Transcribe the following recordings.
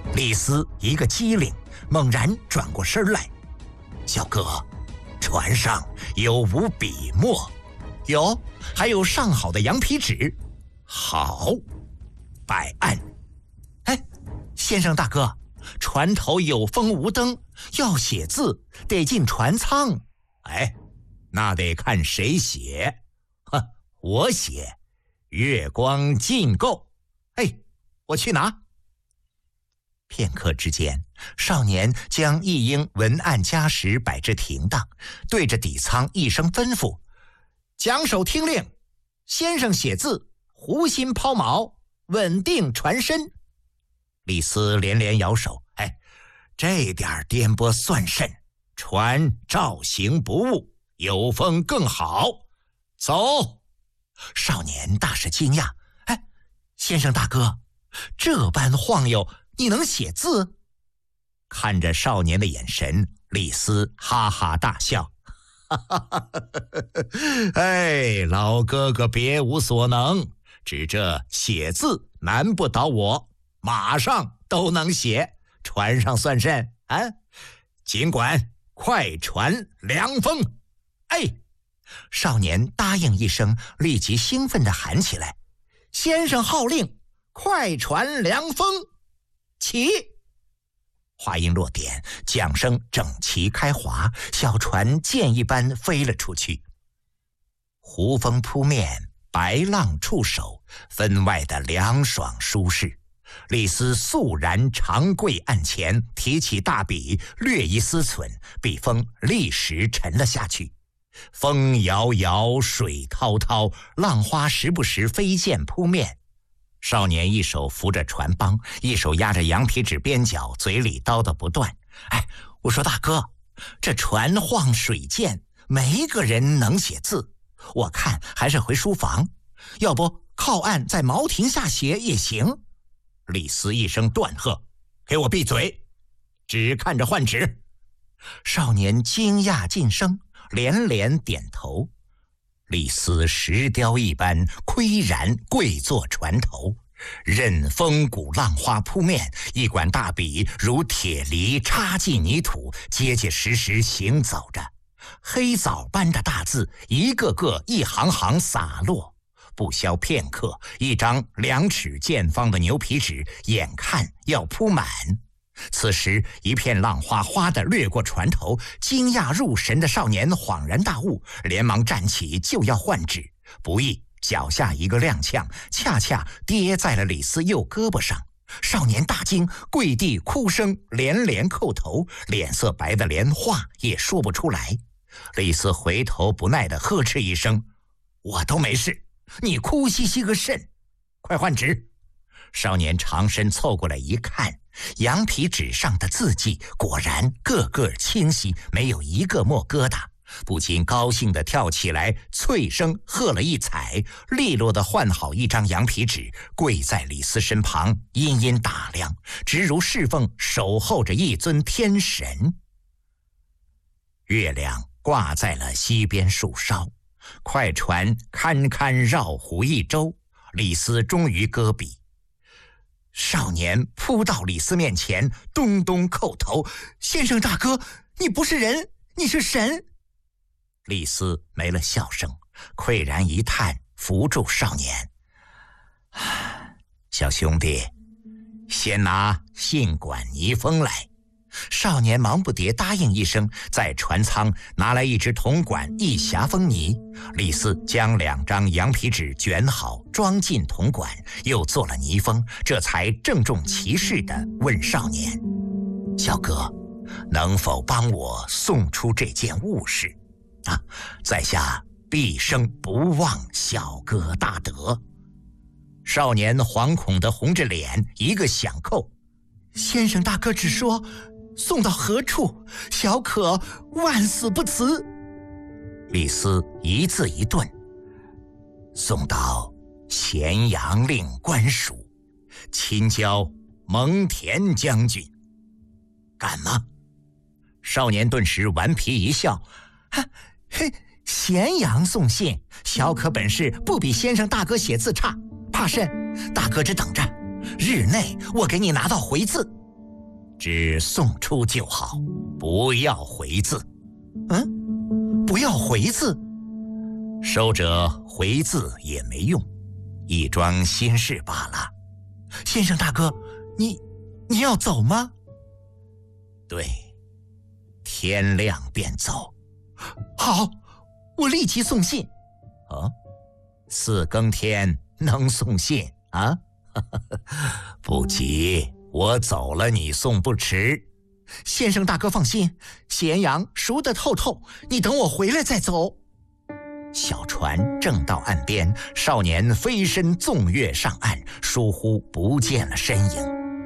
李斯一个机灵，猛然转过身来：“小哥，船上有无笔墨？”“有，还有上好的羊皮纸。”“好，摆案。”“哎，先生大哥，船头有风无灯，要写字得进船舱。”“哎，那得看谁写。我写，月光尽够。”“哎，我去拿。”片刻之间，少年将一应文案家什摆至停当，对着底舱一声吩咐：“桨手听令，先生写字，弧心抛锚，稳定船身。”李斯连连摇手：“哎，这点颠簸算甚？船照行不误，有风更好。走！”少年大是惊讶：“哎，先生大哥，这般晃悠，你能写字？”看着少年的眼神，李斯哈哈大笑：“哎，老哥哥别无所能，只这写字难不倒我，马上都能写，船上算甚啊？尽管快船凉风！”“哎！”少年答应一声，立即兴奋地喊起来：“先生号令，快船凉风！起！”话音落点，桨声整齐开划，小船箭一般飞了出去。湖风扑面，白浪触手，分外的凉爽舒适。李斯肃然长跪案前，提起大笔，略一思忖，笔锋立时沉了下去。风摇摇，水滔滔，浪花时不时飞溅扑面。少年一手扶着船帮，一手压着羊皮纸边角，嘴里叨叨不断：“哎，我说大哥，这船晃水溅，没个人能写字，我看还是回书房，要不靠岸在茅亭下写也行。”李斯一声断喝：“给我闭嘴，只看着换纸！”少年惊讶尽声，连连点头。李斯石雕一般岿然跪坐船头，任风鼓浪花扑面，一管大笔如铁犁插进泥土，结结实实行走着。黑枣般的大字一个个一行行洒落，不消片刻，一张2尺见方的牛皮纸眼看要铺满。此时一片浪花哗地掠过船头，惊讶入神的少年恍然大悟，连忙站起就要换纸，不意脚下一个踉跄，恰恰跌在了李斯右胳膊上。少年大惊，跪地哭声连连叩头，脸色白得连话也说不出来。李斯回头不耐地呵斥一声：“我都没事，你哭兮兮个甚？快换纸！”少年长身凑过来一看，羊皮纸上的字迹果然个个清晰，没有一个墨疙瘩，不禁高兴地跳起来，脆声喝了一彩，利落地换好一张羊皮纸，跪在李斯身旁，殷殷打量，直如侍奉守候着一尊天神。月亮挂在了西边树梢，快船堪堪绕湖一周，李斯终于搁笔。少年扑到李斯面前，咚咚叩头：“先生大哥，你不是人，你是神！”李斯没了笑声，喟然一叹，扶住少年：“小兄弟，先拿信管泥封来。”少年忙不迭答应一声，在船舱拿来一只铜管，一匣封泥。李斯将2张羊皮纸卷好，装进铜管，又做了泥封，这才郑重其事地问少年：“小哥，能否帮我送出这件物事？在下毕生不忘小哥大德。”少年惶恐地红着脸，一个响叩：“先生大哥只说送到何处，小可万死不辞。”李斯一字一顿：“送到咸阳令官署，亲交蒙恬将军，敢吗？”少年顿时顽皮一笑：“咸阳送信，小可本事不比先生大哥写字差，怕甚？大哥只等着，日内我给你拿到回字。” 只送出就好，不要回字。 不要回字？ 收者回字也没用，一桩心事罢了。 先生大哥，你要走吗？ 对，天亮便走。 好，我立即送信。 4更天能送信啊？不急，我走了你送不迟。 先生大哥放心，咸阳熟得透透，你等我回来再走。 小船正到岸边，少年飞身纵跃上岸，疏忽不见了身影。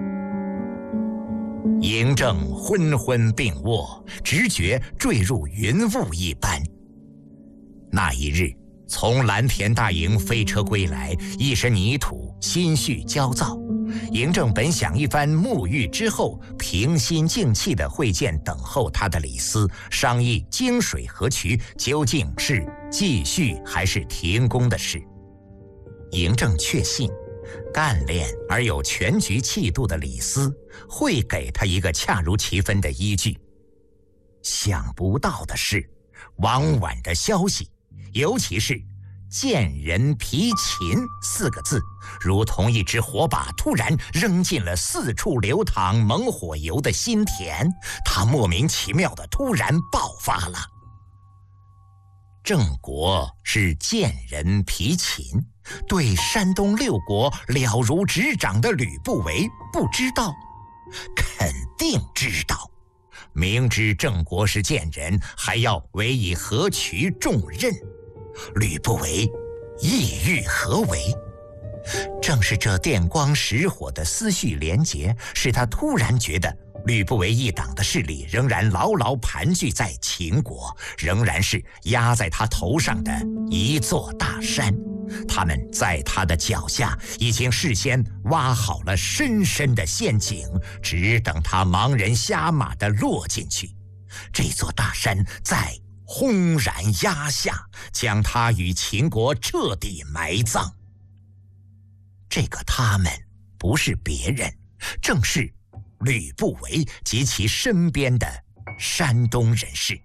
嬴政昏昏病卧，直觉坠入云雾一般。那一日，从蓝田大营飞车归来，一身泥土，心绪焦躁。嬴政本想一番沐浴之后，平心静气地会见等候他的李斯，商议泾水河渠究竟是继续还是停工的事。嬴政确信，干练而有全局气度的李斯会给他一个恰如其分的依据。想不到的是，往晚的消息，尤其是见人皮秦4个字，如同一支火把突然扔进了四处流淌猛火油的心田，它莫名其妙地突然爆发了。郑国是见人皮秦，对山东6国了如指掌的吕不韦不知道？肯定知道。明知郑国是贱人，还要委以河渠重任，吕不韦意欲何为？正是这电光石火的思绪连结，使他突然觉得吕不韦一党的势力仍然牢牢盘踞在秦国，仍然是压在他头上的一座大山。他们在他的脚下已经事先挖好了深深的陷阱，只等他盲人瞎马地落进去。这座大山在轰然压下，将他与秦国彻底埋葬。这个他们不是别人，正是吕不韦及其身边的山东人士。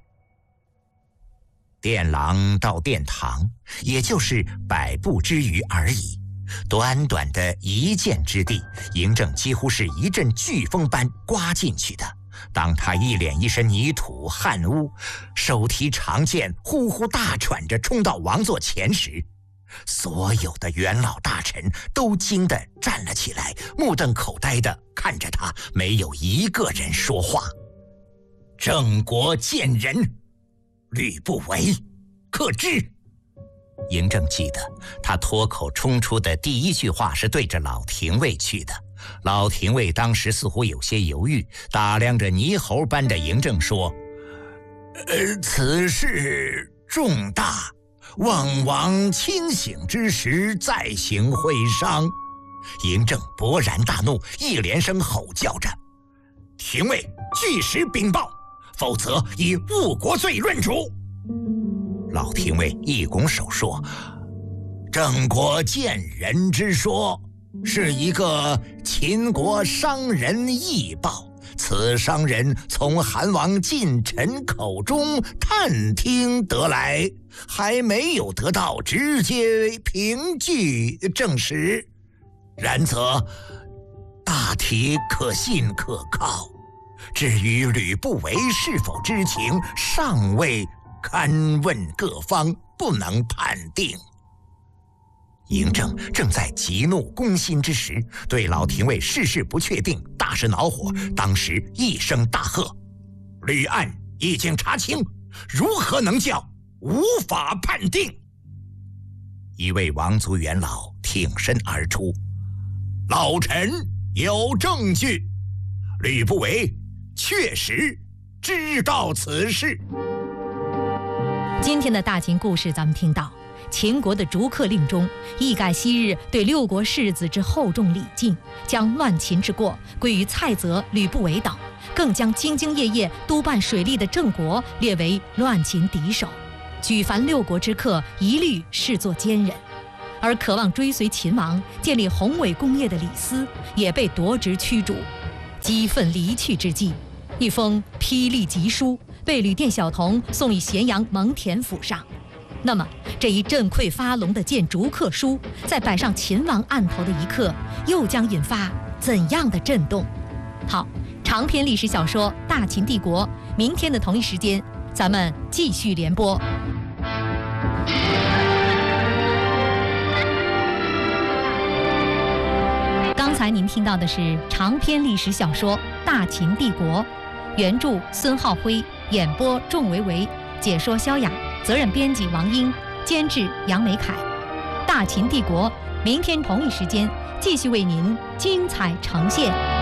殿廊到殿堂，也就是100步之余而已。短短的一箭之地，嬴政几乎是一阵飓风般刮进去的。当他一脸一身泥土汗污，手提长剑呼呼大喘着冲到王座前时，所有的元老大臣都惊得站了起来，目瞪口呆地看着他，没有一个人说话。郑国贱人吕不韦，可知？嬴政记得他脱口冲出的第一句话是对着老廷尉去的。老廷尉当时似乎有些犹豫，打量着猕猴般的嬴政说：此事重大，望王亲醒之时再行会商。嬴政勃然大怒，一连声吼叫着：廷尉据实禀报，否则以误国罪论处。老廷尉一拱手说：郑国贱人之说，是一个秦国商人臆报，此商人从韩王近臣口中探听得来，还没有得到直接凭据证实，然则大体可信可靠。至于吕不韦是否知情，尚未堪问各方，不能判定。嬴政正在急怒攻心之时，对老廷尉事事不确定大是恼火，当时一声大喝：吕案已经查清，如何能叫无法判定？一位王族元老挺身而出：老臣有证据，吕不韦确实知道此事。 今天的大秦故事咱们听到，秦国的逐客令中一改昔日对6国世子之厚重礼敬，将乱秦之过归于蔡泽、吕不韦等，更将兢兢业业督办水利的郑国列为乱秦敌手，举凡6国之客一律视作奸人。而渴望追随秦王建立宏伟功业的李斯也被夺职驱逐。 激愤离去之际，一封霹雳急书被旅店小童送于咸阳蒙恬府上。那么，这一振溃发聋的谏逐客书，在摆上秦王案头的一刻，又将引发怎样的震动？好，长篇历史小说《大秦帝国》，明天的同一时间，咱们继续联播。刚才您听到的是长篇历史小说《大秦帝国》，原著孙浩辉，演播仲维维，解说萧雅，责任编辑王英，监制杨梅凯。《大秦帝国》明天同一时间继续为您精彩呈现。